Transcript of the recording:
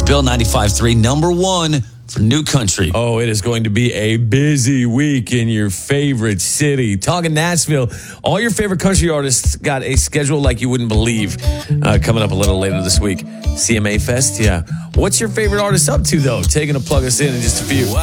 Bill 95.3, number one for new country. Oh, it is going to be a busy week in your favorite city. Talking Nashville, all your favorite country artists got a schedule like you wouldn't believe coming up a little later this week. CMA Fest, yeah. What's your favorite artist up to, though? Taking a plug us in just a few.